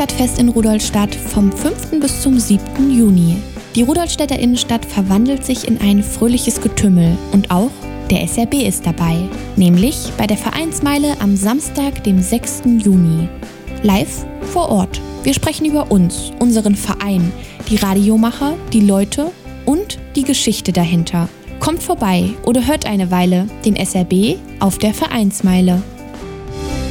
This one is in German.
Stadtfest in Rudolstadt vom 5. bis zum 7. Juni. Die Rudolstädter Innenstadt verwandelt sich in ein fröhliches Getümmel und auch der SRB ist dabei, nämlich bei der Vereinsmeile am Samstag, dem 6. Juni. Live vor Ort. Wir sprechen über uns, unseren Verein, die Radiomacher, die Leute und die Geschichte dahinter. Kommt vorbei oder hört eine Weile den SRB auf der Vereinsmeile.